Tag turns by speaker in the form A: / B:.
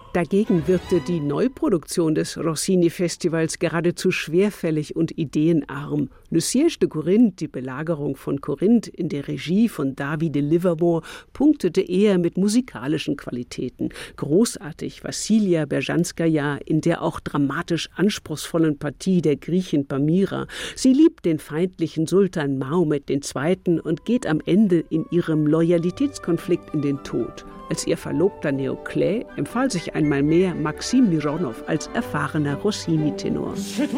A: Dagegen wirkte die Neuproduktion des Rossini-Festivals geradezu schwerfällig und ideenarm. Le Siège de Corinth, die Belagerung von Korinth in der Regie von Davide Livermore, punktete eher mit musikalischen Qualitäten. Großartig Vassilia Berjanskaja in der auch dramatisch anspruchsvollen Partie der Griechin Pamira. Sie liebt den feindlichen Sultan Mahomet II. Und geht am Ende in ihrem Loyalitätskonflikt in den Tod. Als ihr Verlobter Neoclès empfahl sich einmal mehr Maxim Mironow als erfahrener Rossini-Tenor.